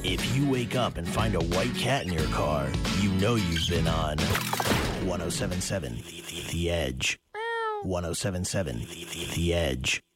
If you wake up and find a white cat in your car, you know you've been on 107.7 The Edge. 107.7 The Edge.